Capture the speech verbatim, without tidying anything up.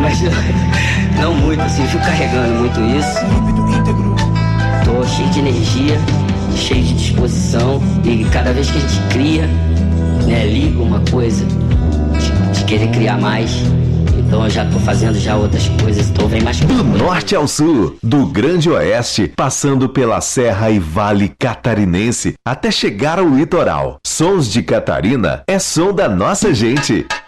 mas não muito, assim, eu fico carregando muito isso. Tô cheio de energia, cheio de disposição, e cada vez que a gente cria, né, liga uma coisa de, de querer criar mais. Então eu já tô fazendo já outras coisas, então vem mais... Do norte ao sul, do grande oeste, passando pela serra e vale catarinense, até chegar ao litoral. Sons de Catarina é som da nossa gente.